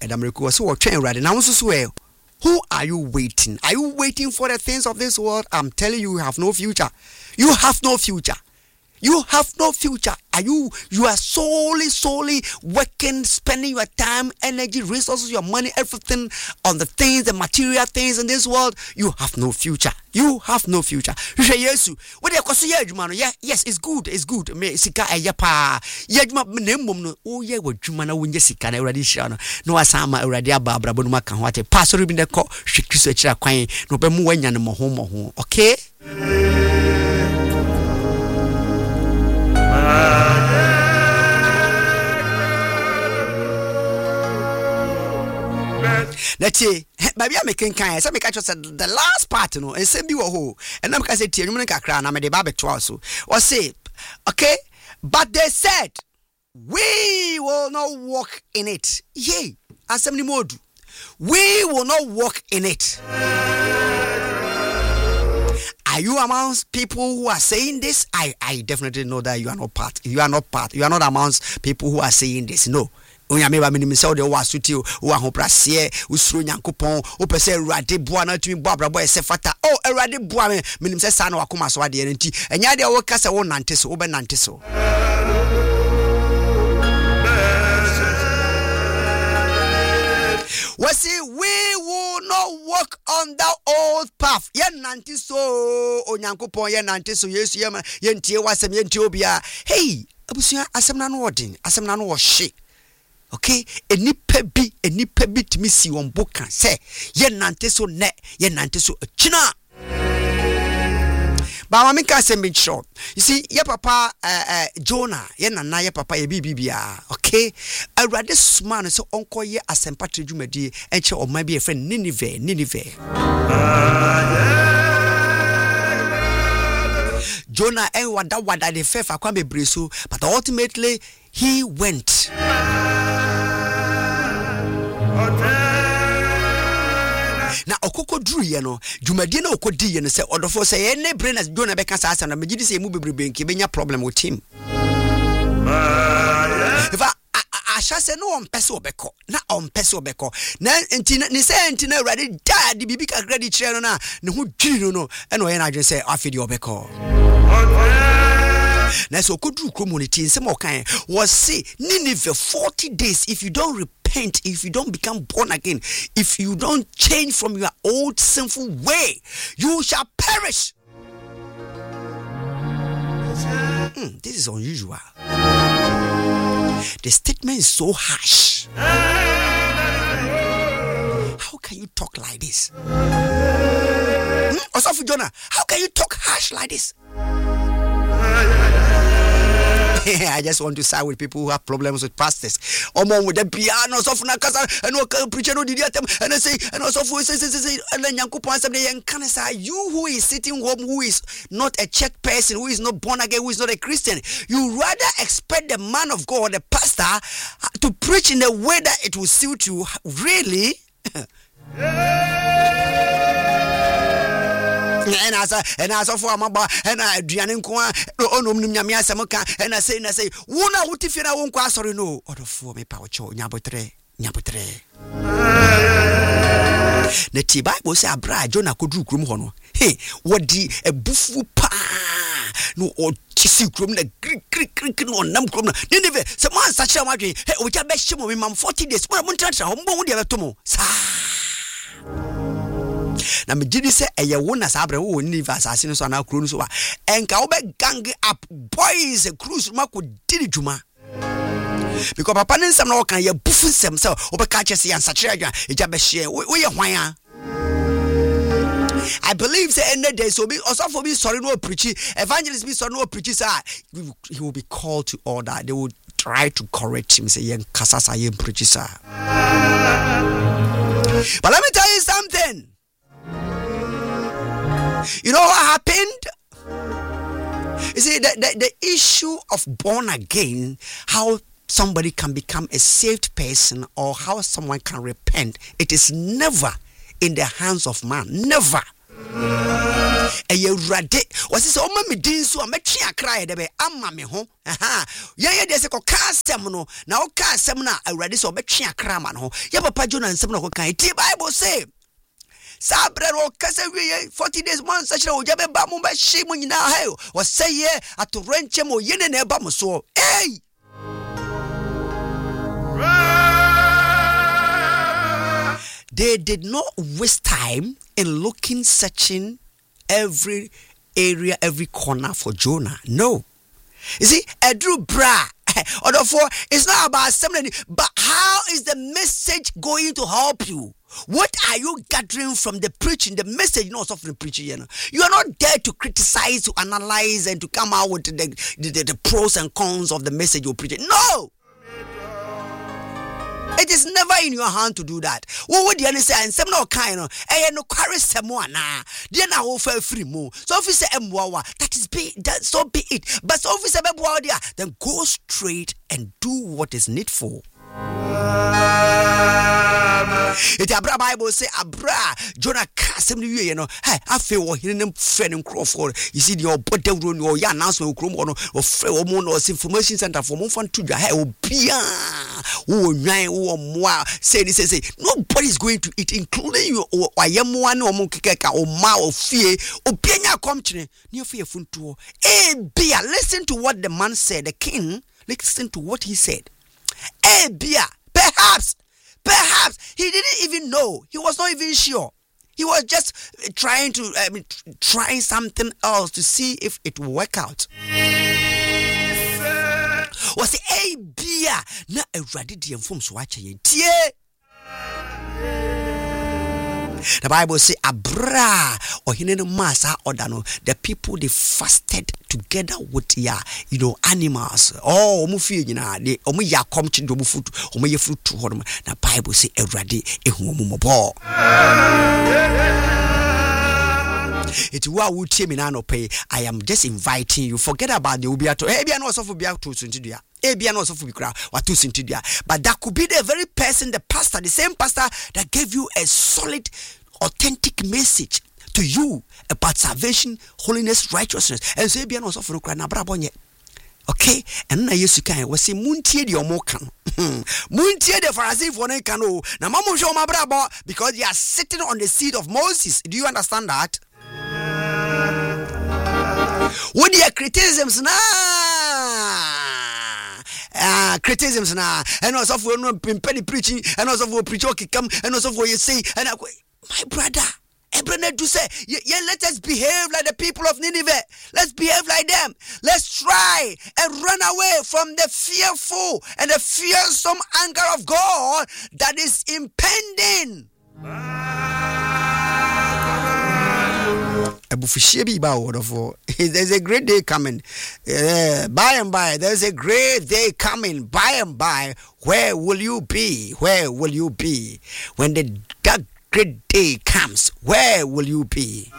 Edamerico so train right now so well. Who are you waiting? Are you waiting for the things of this world? I'm telling you, you have no future. You have no future. You have no future. You are solely working, spending your time, energy, resources, your money, everything on the things, the material things in this world. You have no future. You have no future. Yes, it's good. It's good. Me sika ayapa. Yejuma nemmom no. Oh yeah, we juma na wonye sika na uradi shano. No asama uradi ababra bonu maka ho ate. Pastor bi ne ko hwekristo akira kwan no be mu wanya ne moho. Okay? Let's see, baby, I'm making kind. Some catch us the last part, you know, and send you a hole. And I'm going to say, you make a crown. I'm a baby to also. Or say, okay, but they said, we will not walk in it. Yea, as some more do. We will not walk in it. Are you amongst people who are saying this? I definitely know that you are not part. You are not part. You are not amongst people who are saying this. No. Onya meba mini misao de wa suti o wa ho prasie usuro nyankopon o pese Awurade boa na tumi boa brabo ese fata oh Awurade boa me minim se sa na wakoma so ade nti enya de wo kasa wo nante so wo be nante so we say we will not walk on the old path yen nante so onyankopon yen nante so Yesu yen tie wasem yen tie obia hey abusua asem na no odin asem na no wo hye. Okay, enipa bi timi si won boka say ye nante so ne ye nante so china ba ma meka say be short. You see ye papa Jonah ye nana ye papa ye bibia okay Awurade suma no so onko ye asempa tredwumadi enche o ma bi e friend Nineveh Jonah en wada de fefa kwa bebre so but ultimately he went. Na okoko duru ye no dwumadi na okodi ye no se odofo se ye ne brain as Jonah be ka sa asam na megidi se mu bebrebe nke benya problem with him. If asha se no on pese obeko na on pese obeko na ntina ni se ntina Awurade dad bibi ka credit share no na ne ho dwiri no e no ye na adwen se afidi obeko. Na so okoduru community nsem okan was say Nineveh 40 days if you don't repent, if you don't become born again, if you don't change from your old sinful way, you shall perish. This is unusual. The statement is so harsh. How can you talk like this? Osofo Jonah, how can you talk harsh like this? I just want to side with people who have problems with pastors. Omon with the piano, of Nakasa, and no preacher no did and I say, and also for say, and then Yankupon say, and can I say, you who is sitting home, who is not a church person, who is not born again, who is not a Christian, you rather expect the man of God, the pastor, to preach in a way that it will suit you, really? And as for Amaba and I Dianqua, Nyamia Samoka, and I say, Wuna Utifina won't quite sorry no, or for me power cho, Nyabotre. The Bible say a bride, Jonah could do grum hono. Hey, what the a buffu pa no or tissue grum, the creek no num grum. Nineveh, someone such a magic, which I best show me, 40 days, but I won't touch a home, the other tomo. Na me gidi se eye wona sabre wo ni va asase no so na kro no so wa enka wo be gang up boys a cruise ma ko didi djuma because papa ne nsam na wo kan ye bufu nsam se wo be ka chese yan sachere adwa eja be hye wo ye hwan a I believe say end day so be also for be sorry no preach evangelist be sorry no preach sir he will be called to order. They will try to correct him say yen kasasa yen preach sir. But let me tell you something. You know what happened? You see, the issue of born again, how somebody can become a saved person or how someone can repent, it is never in the hands of man. Never. Rade was this oma me din so ametwe akra de be ama me ho ye de se ko ka asem no na o ka asem na awurade so obetwe akra ma no ye papa Jonah nsem na ko kan ti Bible say sabre ro kase wi 40 days months achira o jabe ba mo ba shi mo nyina ha o say ye atorenche mo ye ne na ba mo so They did not waste time in looking, searching every area, every corner for Jonah. No. You see, Edru bra. Or therefore, it's not about something, but how is the message going to help you? What are you gathering from the preaching, the message, not from the preaching? You are not there to criticize, to analyze, and to come out with the pros and cons of the message you're preaching. No! It is never in your hand to do that. What would you say? And some no kind of no carry someone na. Then I will feel free more. So if you say that is that so be it. But so if you say then go straight and do what is needful. It abra Bible say abra Jonah kasem ni wie no hey afi wo hinem friend Crawford you see the obode ro no ya announcement krom no o frɛ wo mo no information center for mo fan to dwa hey obia wo nwan wo moa say nobody is going to eat including you ayemo ane o mo kekeka o ma o fie obia nya kom kyene ne ofie funtuo bia listen to what the man said the king listen to what he said bia Perhaps he didn't even know. He was not even sure. He was just trying something else to see if it will work out. Was it beer? Na Awurade de mfom so ache ye tie. The Bible say abra ohine no masa odano the people they fasted together with animals omu fie nyina de omu ya kom chi do mu fruit omu ye fruit to hodom na Bible say Awurade ehu omu mobo it wa wutie me na no pay I am just inviting you forget about the ubiato bia no so for bia to suntidia bia no so for bikra wa to suntidia but that could be the very person the pastor the same pastor that gave you a solid authentic message to you about salvation holiness righteousness and so bia no so for kra na bra bonye okay and na yesu kan we say muntie de omo kan muntie de Pharisee for na kan o na mamu hwe omo bra bo because they are sitting on the seat of Moses. Do you understand that? What are criticisms na? Criticisms na. And also for no penny preaching, and also for preacher come, and also for you say, and my brother, Abraham to say, yeah, let us behave like the people of Nineveh. Let's behave like them. Let's try and run away from the fearful and the fearsome anger of God that is impending. There's a great day coming. By and by, there's a great day coming. By and by, where will you be? Where will you be? When that great day comes, where will you be?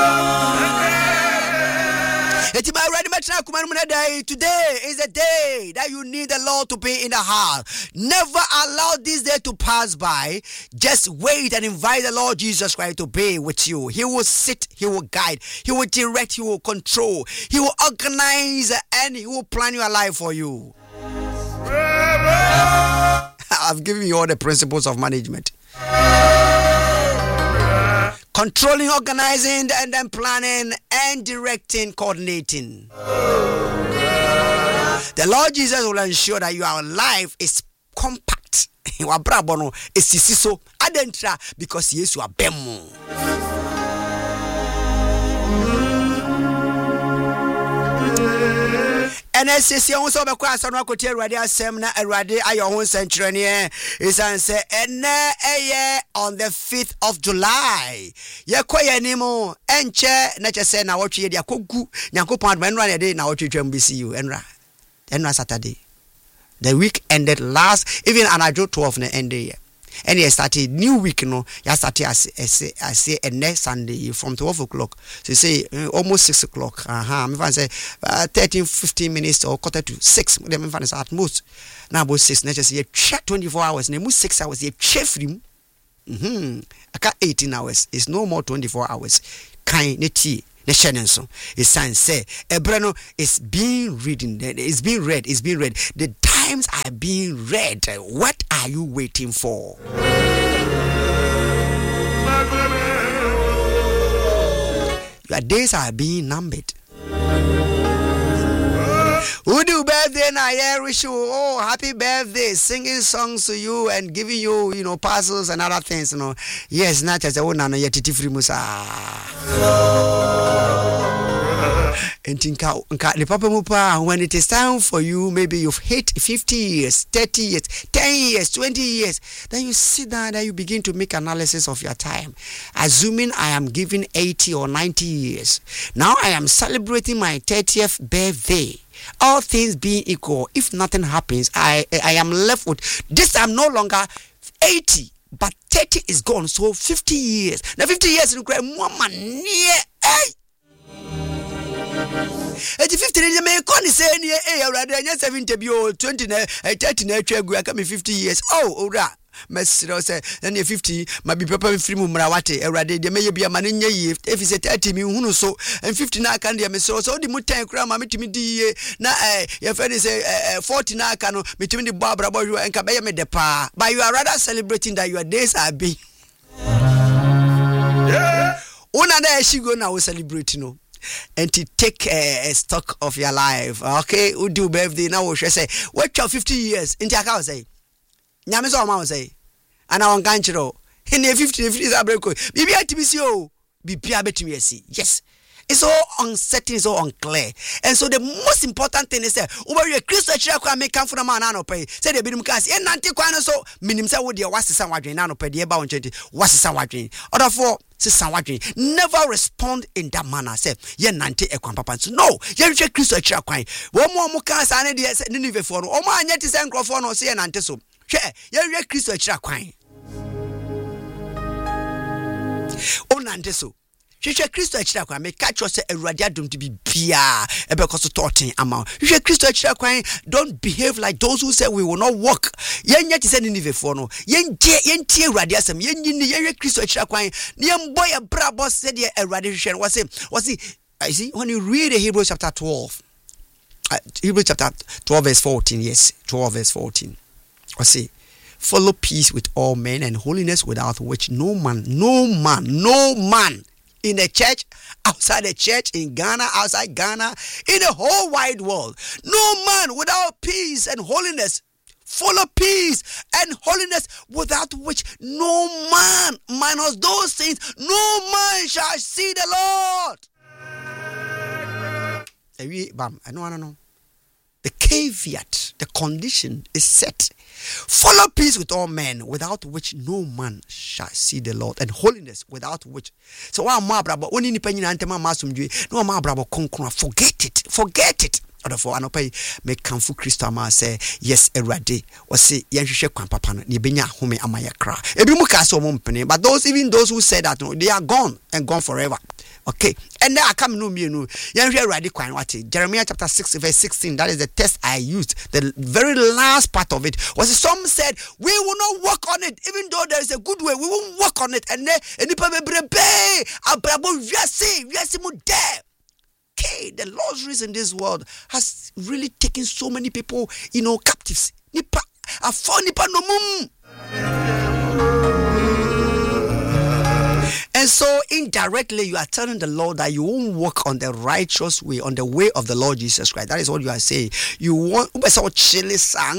Today is a day that you need the Lord to be in the house. Never allow this day to pass by. Just wait and invite the Lord Jesus Christ to be with you. He will sit, He will guide, He will direct, He will control, He will organize, and He will plan your life for you. I've given you all the principles of management. Controlling, organizing, and then planning and directing, coordinating. The Lord Jesus will ensure that your life is compact. Your brabono is so adentra because yes you are bemo. And as you also be kwasa no akotie Awurade asem na Awurade ayo ho sentrene is answer on the 5th of July. Ye koye nimu enche na chese na wotwe ye dia kogu Nyankopon adman no na de na wotwe twam BCU enra Saturday. The week ended last even anajo 12 na end day. And he started new week, he started I say next Sunday from 12 o'clock. So say almost 6 o'clock. I'm say 13-15 minutes or quarter to 6. Them at most. Now about 6. Let's just say check 24 hours. Now 6 hours. You check him. I got 18 hours. It's no more 24 hours. Kind tea. The shenenso is sign say Ebrano is being reading. It's being read. It's being read. The times are being read. What are you waiting for? Your days are being numbered. Who do birthday now? Yeah, wish you happy birthday, singing songs to you and giving you, parcels and other things, Yes, not as a one and yet free musa. And the papa mupa, when it is time for you, maybe you've hit 50 years, 30 years, 10 years, 20 years, then you sit down and you begin to make analysis of your time. Assuming I am giving 80 or 90 years. Now I am celebrating my 30th birthday. All things being equal, if nothing happens, I am left with this. I'm no longer 80, but 30 is gone. So 50 years. Now 50 years in great woman. Yeah, 50 years may call the same year, rather than 70 be old 20 30 50 years. Oh, right. Messi say then 50 might be proper free mumrawate erade de may be a man in ye if is 30 me who so and 50 na can de me so the mutan kra ma metimi di na your friend say 40 na can metimi di babra boy and ka be me de pa but you are rather celebrating that your days are be una na she go now celebrating and to take a stock of your life. Okay, who do birthday now we say what your 50 years in Jaka say Nyame so ma say ana won kan chiro in 50 abreko bibia tibisi o bibia betimi asi. Yes, it's so uncertain, so unclear. And so the most important thing is that over your Christ chira kwa make come from man na no pay say the binim kan say nante kwa no so minim say wo de wasesa wadwen na no pay de ba won chenti wasesa wadwen order for sisan wadwen never respond in that manner say ye nante ekwan papa so no ye hwe Christ chira kwan wo mo kan sa ne de Nineveh for no o ma anya ti say nkrofo no say ye nante so hwe ye hwe Christ chira kwan o nante so hwe Christ chira kwan me catch us say Awurade adom to be bia ebe koso totin ama hwe Christ chira kwan. Don't behave like those who say we will not walk ye nya ti say Nineveh for no ye ntie Awurade asem ye nyini ye hwe Christ chira kwan ne boy e bra boss say the Awurade hwe was I see when you read the Hebrews chapter 12 Hebrews chapter 12 verse 14. Yes, 12 verse 14. I see, follow peace with all men and holiness, without which no man in the church, outside the church, in Ghana, outside Ghana, in the whole wide world, no man without peace and holiness. Follow peace and holiness, without which no man, minus those things, no man shall see the Lord. I know. The caveat, the condition is set. Follow peace with all men, without which no man shall see the Lord, and holiness, without which. So why ma brabo oni ni panyi na ntema masumdwe no ma brabo konkro forget it. Therefore anopai me kanfu Kristo ma say yes Awurade o say yenhwehwe kwan papa no ne benya home amaya kra ebi mu ka so mo mpene, but even those who said that, no, they are gone and gone forever. Okay, and then I come no me no yenhwehwe Awurade kwan wate. Jeremiah chapter 6 verse 16, that is the text I used. The very last part of it was some said we will not work on it, even though there is a good way, we won't work on it. And then enipa bebrebe abrabo wiase mu there. Okay, the luxuries in this world has really taken so many people, captives. Nipa no mum. And so indirectly you are telling the Lord that you won't walk on the righteous way, on the way of the Lord Jesus Christ. That is what you are saying. You want chilling,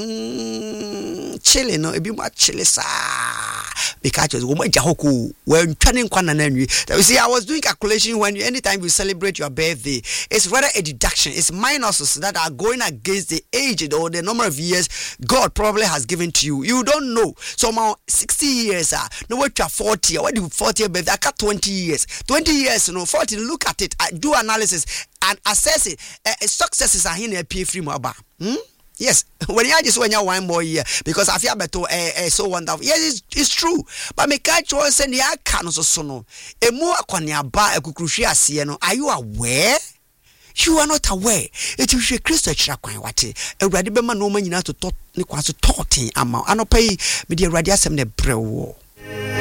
no, a bit more chilling, because when turning you see, I was doing calculation when anytime you celebrate your birthday, it's rather a deduction. It's minuses that are going against the age or the number of years God probably has given to you. You don't know. So now 60 years, no, what you are 40, what do 40 birthday? I got 20 years. 20 years, 40. Look at it. I do analysis and assess it. Successes are here pay free mobile. Yes, when you just when you 1 more year, because I feel better, so wonderful. Yes, it's true. But me catch you send the can so no. A more kwanya ba a kukushia sieno. Are you aware? You are not aware. It is a Christian chakwan wate. A radibema no man to talk ni kwaso talking ama. Ano pay media radiasem ne brewo.